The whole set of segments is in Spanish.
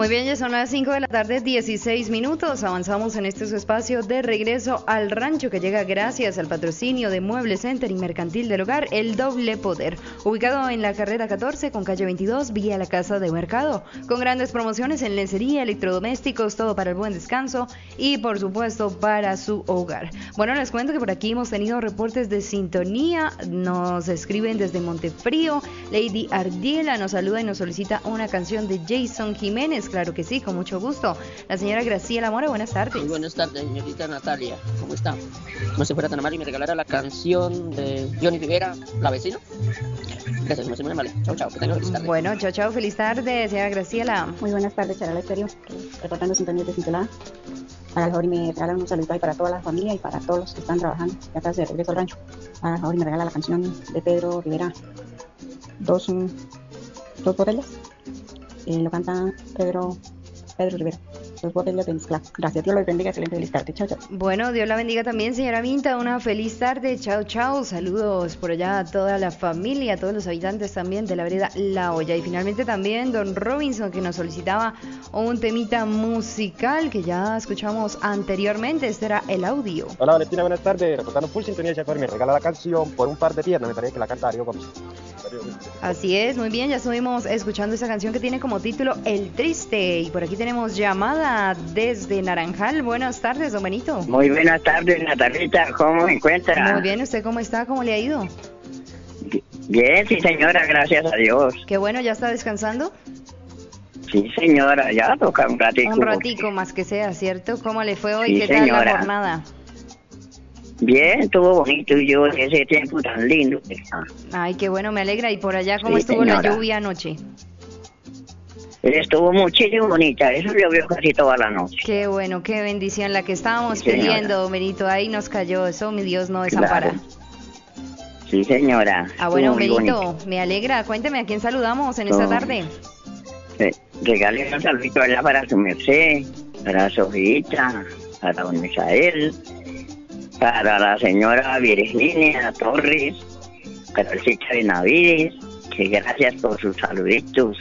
Muy bien, ya son las 5 de la tarde, 16 minutos. Avanzamos en este su espacio de regreso al rancho que llega gracias al patrocinio de Mueble Center y Mercantil del Hogar, El Doble Poder. Ubicado en la carrera 14 con calle 22, vía la Casa de Mercado. Con grandes promociones en lencería, electrodomésticos, todo para el buen descanso y por supuesto para su hogar. Bueno, les cuento que por aquí hemos tenido reportes de sintonía. Nos escriben desde Montefrío. Lady Ardiela nos saluda y nos solicita una canción de Jason Jiménez. Claro que sí, con mucho gusto. La señora Graciela Mora, buenas tardes. Muy buenas tardes, señorita Natalia. ¿Cómo está? No se fuera tan amable y me regalara la canción de Johnny Rivera, La Vecina. Gracias, no se muy amable. Chao, chao. Que tenga feliz tarde. Bueno, chao, chao. Feliz tarde, señora Graciela. Muy buenas tardes, Charala Estéreo. Reportando sintonías de Cintelada. Para el favor y me regalan un saludo ahí para toda la familia y para todos los que están trabajando ya casi de regreso al rancho. Para el favor y me regala la canción de Pedro Rivera. Dos botellas. Lo canta Pedro Rivera. Dos botellas de mezcla. Gracias, Dios los bendiga, excelente feliz tarde. Chao, chao. Bueno, Dios la bendiga también, señora Vinta. Una feliz tarde. Chao, chao. Saludos por allá a toda la familia, a todos los habitantes también de la vereda La Olla. Y finalmente también don Robinson, que nos solicitaba un temita musical que ya escuchamos anteriormente. Este era el audio. Hola Valentina, buenas tardes. Reportando full sintonía de me regala la canción Por un par de piernas. Me parece que la canta Darío Gómez. Así es, muy bien, ya estuvimos escuchando esa canción que tiene como título El Triste. Y por aquí tenemos llamada desde Naranjal. Buenas tardes, don Benito. Muy buenas tardes, Natalita, ¿cómo me encuentra? Muy bien, ¿usted cómo está? ¿Cómo le ha ido? Bien, sí señora, gracias a Dios. Qué bueno, ¿ya está descansando? Sí señora, ya toca un ratico. Un ratico más que sea, ¿cierto? ¿Cómo le fue hoy? Sí, ¿Qué tal señora. la jornada? Bien, estuvo bonito y yo ese tiempo tan lindo. Ay, qué bueno, me alegra. ¿Y por allá cómo Sí, estuvo señora. la lluvia anoche? Estuvo muchísimo bonita, eso llovió casi toda la noche. Qué bueno, qué bendición la que estábamos Sí, señora. pidiendo, don Benito. Ahí nos cayó eso, mi Dios no desampara. Claro. Sí señora. Ah, bueno, estuvo muy Benito, bonito. me alegra. Cuénteme, ¿a quién saludamos en esta No. tarde? Regáleme un saludito allá para su merced, para Sofita, para don Misael, para la señora Virginia Torres, para el Cicha de Navides, que gracias por sus saluditos.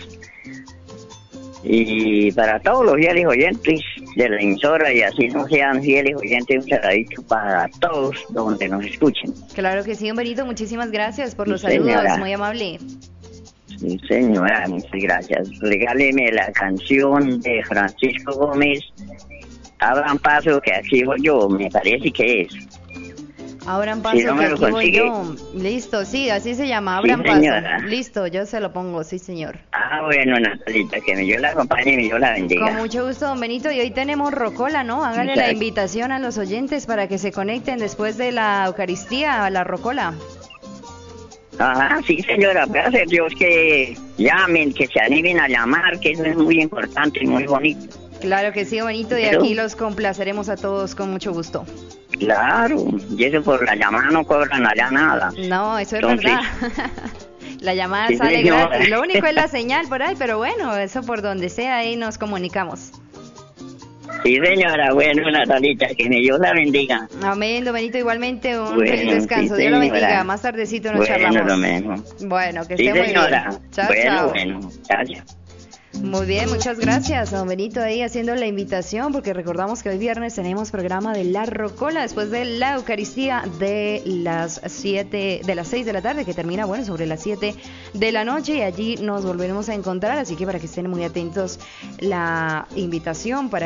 Y para todos los fieles oyentes de la emisora, y así no sean fieles oyentes, un saludito para todos donde nos escuchen. Claro que sí, don Benito, muchísimas gracias por Sí, los saludos, señora. muy amable. Sí, señora, muchas gracias. Regáleme la canción de Francisco Gómez, Abran Paso, que aquí voy yo, me parece que es. Abran paso, Si no me que lo aquí voy consigue. yo. Listo, sí, así se llama, Sí, abran paso. señora. Listo, yo se lo pongo, sí, señor. Ah, bueno, Natalita, que Dios la acompañe y Dios la bendiga. Con mucho gusto, don Benito. Y hoy tenemos Rocola, ¿no? Hágale la Exacto. invitación a los oyentes para que se conecten después de la Eucaristía a la Rocola. Ajá, sí, señora, gracias Dios que llamen, que se animen a llamar, que eso es muy importante y muy bonito. Claro que sí, don Benito, y Pero- aquí los complaceremos a todos con mucho gusto. Claro, y eso por la llamada no cobran allá nada. No, eso es Entonces- verdad. La llamada Sí, sale señora. gratis. Lo único es la señal por ahí, pero bueno, eso por donde sea, ahí nos comunicamos. Sí, señora, bueno, Natalita, que Dios la bendiga. Amén, don Benito, igualmente un Bueno, feliz descanso. sí, Dios lo señora. bendiga. Más tardecito nos Bueno, charlamos. lo mismo. Bueno, que Sí, esté muy señora. bien. Chao, bueno, chao. bueno, gracias. Muy bien, muchas gracias, don Benito, ahí haciendo la invitación, porque recordamos que hoy viernes tenemos programa de La Rocola, después de la Eucaristía de las 6 de la tarde, que termina, bueno, sobre las 7 de la noche, y allí nos volveremos a encontrar, así que para que estén muy atentos la invitación para